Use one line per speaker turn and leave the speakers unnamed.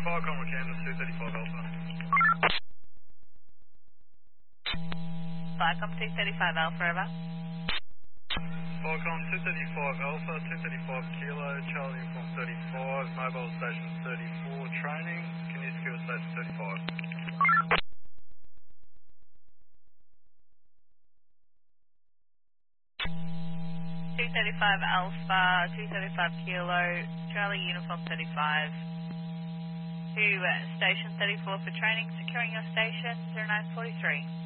Falcon with Canvas 235 Alpha.
Falcon 235 Alpha, over.
Falcon 235 Alpha, 235 Kilo, Charlie Uniform 35, Mobile Station 34, training. Can you secure Station 35?
235 Alpha, 235 Kilo, Charlie Uniform 35 to Station 34 for training, securing your station 0943.